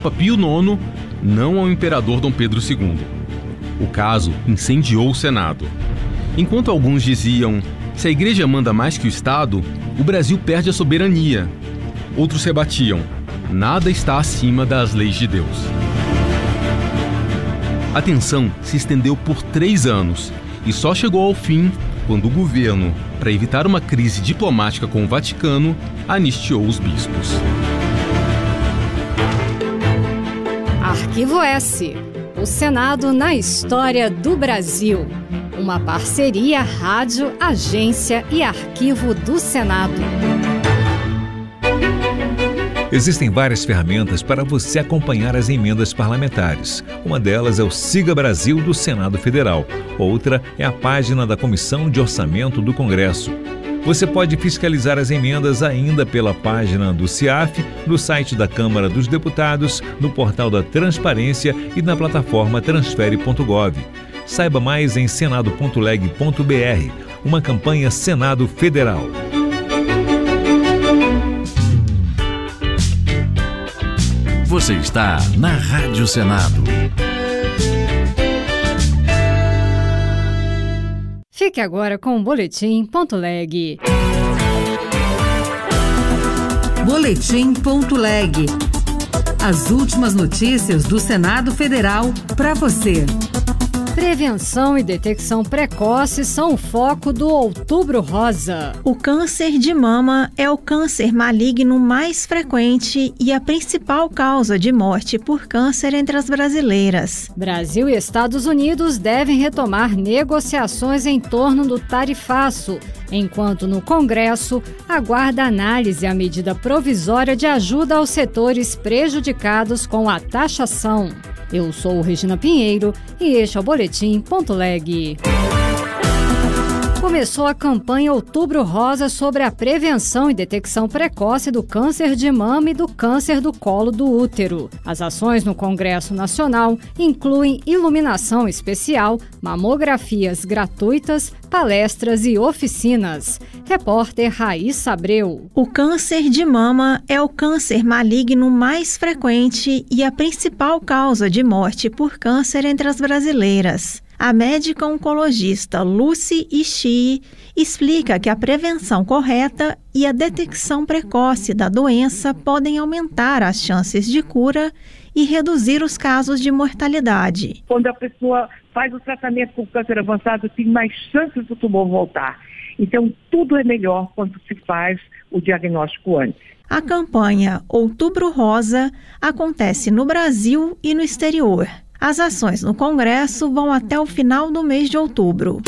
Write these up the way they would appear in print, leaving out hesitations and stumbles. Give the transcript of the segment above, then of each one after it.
Papa Pio IX, não ao imperador Dom Pedro II. O caso incendiou o Senado. Enquanto alguns diziam, se a Igreja manda mais que o Estado, o Brasil perde a soberania. Outros rebatiam, nada está acima das leis de Deus. A tensão se estendeu por 3 anos e só chegou ao fim quando o governo, para evitar uma crise diplomática com o Vaticano, anistiou os bispos. Arquivo S. O Senado na história do Brasil. Uma parceria rádio, agência e arquivo do Senado. Existem várias ferramentas para você acompanhar as emendas parlamentares. Uma delas é o Siga Brasil do Senado Federal. Outra é a página da Comissão de Orçamento do Congresso. Você pode fiscalizar as emendas ainda pela página do CIAF, no site da Câmara dos Deputados, no portal da Transparência e na plataforma transfere.gov. Saiba mais em senado.leg.br, uma campanha Senado Federal. Você está na Rádio Senado. Fique agora com o Boletim.leg. Boletim.leg. As últimas notícias do Senado Federal para você. Prevenção e detecção precoce são o foco do Outubro Rosa. O câncer de mama é o câncer maligno mais frequente e a principal causa de morte por câncer entre as brasileiras. Brasil e Estados Unidos devem retomar negociações em torno do tarifaço, enquanto no Congresso aguarda análise a medida provisória de ajuda aos setores prejudicados com a taxação. Eu sou Regina Pinheiro e este é o Boletim.leg. Começou a campanha Outubro Rosa sobre a prevenção e detecção precoce do câncer de mama e do câncer do colo do útero. As ações no Congresso Nacional incluem iluminação especial, mamografias gratuitas, palestras e oficinas. Repórter Raíssa Abreu. O câncer de mama é o câncer maligno mais frequente e a principal causa de morte por câncer entre as brasileiras. A médica oncologista Lucy Ishii explica que a prevenção correta e a detecção precoce da doença podem aumentar as chances de cura e reduzir os casos de mortalidade. Quando a pessoa faz o tratamento com câncer avançado, tem mais chances do tumor voltar. Então, tudo é melhor quando se faz o diagnóstico antes. A campanha Outubro Rosa acontece no Brasil e no exterior. As ações no Congresso vão até o final do mês de outubro.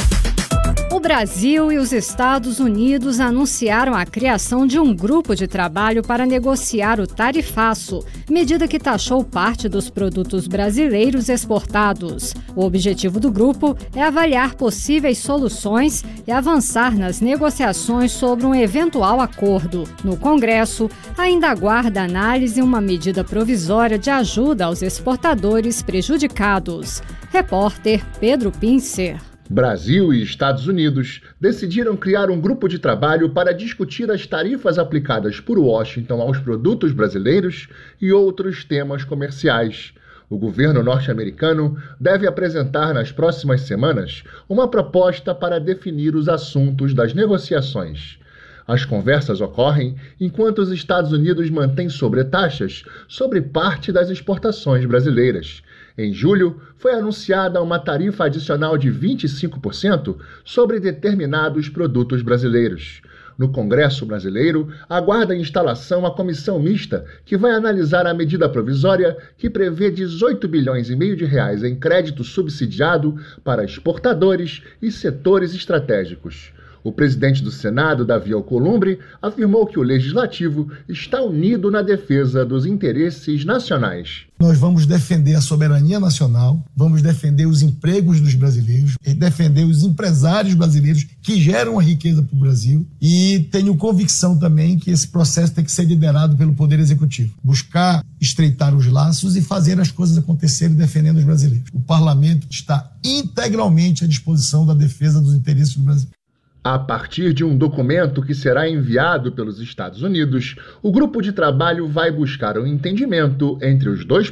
O Brasil e os Estados Unidos anunciaram a criação de um grupo de trabalho para negociar o tarifaço, medida que taxou parte dos produtos brasileiros exportados. O objetivo do grupo é avaliar possíveis soluções e avançar nas negociações sobre um eventual acordo. No Congresso, ainda aguarda análise uma medida provisória de ajuda aos exportadores prejudicados. Repórter Pedro Pincer. Brasil e Estados Unidos decidiram criar um grupo de trabalho para discutir as tarifas aplicadas por Washington aos produtos brasileiros e outros temas comerciais. O governo norte-americano deve apresentar nas próximas semanas uma proposta para definir os assuntos das negociações. As conversas ocorrem enquanto os Estados Unidos mantêm sobretaxas sobre parte das exportações brasileiras. Em julho, foi anunciada uma tarifa adicional de 25% sobre determinados produtos brasileiros. No Congresso brasileiro, aguarda a instalação a comissão mista, que vai analisar a medida provisória que prevê 18 bilhões e meio de reais em crédito subsidiado para exportadores e setores estratégicos. O presidente do Senado, Davi Alcolumbre, afirmou que o Legislativo está unido na defesa dos interesses nacionais. Nós vamos defender a soberania nacional, vamos defender os empregos dos brasileiros, defender os empresários brasileiros que geram a riqueza para o Brasil, e tenho convicção também que esse processo tem que ser liderado pelo Poder Executivo. Buscar estreitar os laços e fazer as coisas acontecerem defendendo os brasileiros. O Parlamento está integralmente à disposição da defesa dos interesses do Brasil. A partir de um documento que será enviado pelos Estados Unidos, o grupo de trabalho vai buscar um entendimento entre os dois